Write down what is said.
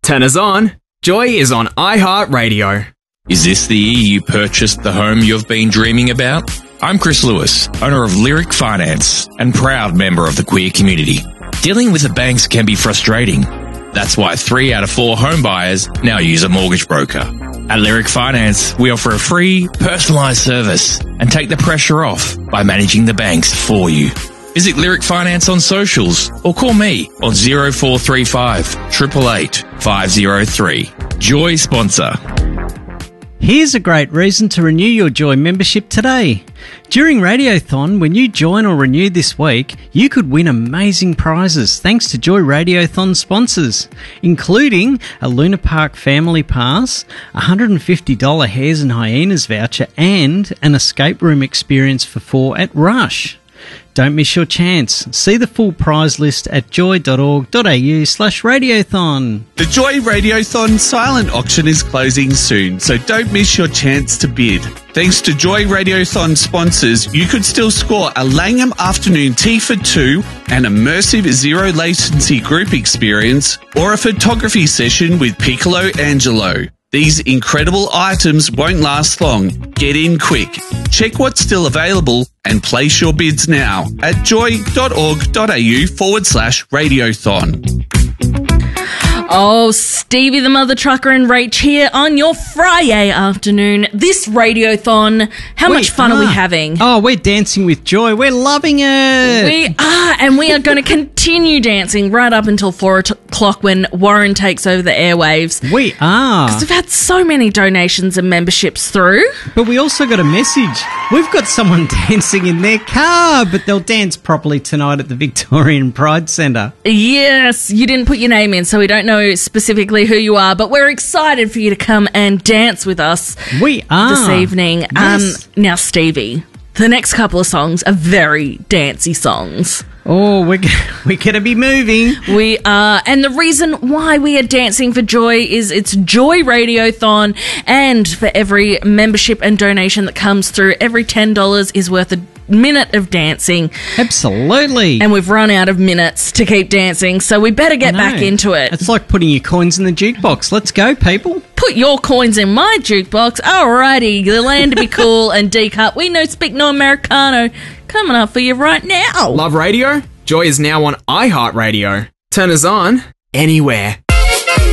Turn us on. Joy is on iHeartRadio. Is this the year you purchased the home you've been dreaming about? I'm Chris Lewis, owner of Lyric Finance and proud member of the queer community. Dealing with the banks can be frustrating. That's why 3 out of 4 home buyers now use a mortgage broker. At Lyric Finance, we offer a free, personalised service and take the pressure off by managing the banks for you. Visit Lyric Finance on socials or call me on 0435 888 503. Joy sponsor. Here's a great reason to renew your Joy membership today. During Radiothon, when you join or renew this week, you could win amazing prizes thanks to Joy Radiothon sponsors, including a Luna Park Family Pass, a $150 Hares and Hyenas voucher, and an escape room experience for 4 at Rush. Don't miss your chance. See the full prize list at joy.org.au/radiothon. The Joy Radiothon silent auction is closing soon, so don't miss your chance to bid. Thanks to Joy Radiothon sponsors, you could still score a Langham afternoon tea for 2, an immersive zero latency group experience, or a photography session with Piccolo Angelo. These incredible items won't last long. Get in quick. Check what's still available and place your bids now at joy.org.au/radiothon. Oh, Stevie the Mother Trucker and Rach here on your Friday afternoon. This Radiothon, how much fun are we having? Oh, we're dancing with Joy. We're loving it. We are, and we are going to continue dancing right up until 4 o'clock when Warren takes over the airwaves. We are. Because we've had so many donations and memberships through. But we also got a message. We've got someone dancing in their car, but they'll dance properly tonight at the Victorian Pride Centre. Yes, you didn't put your name in, so we don't know specifically who you are, but we're excited for you to come and dance with us. We are. This evening. Yes. Now, Stevie, the next couple of songs are very dancey songs. Oh, we're going to be moving. We are. And the reason why we are dancing for Joy is it's Joy Radiothon, and for every membership and donation that comes through, every $10 is worth a minute of dancing. Absolutely. And we've run out of minutes to keep dancing, so we better get back into it. It's like putting your coins in the jukebox. Let's go, people. Put your coins in my jukebox. Alrighty, the land to be cool and D-Cup. We know speak no Americano. Coming up for you right now. Love radio? Joy is now on iHeartRadio. Turn us on anywhere.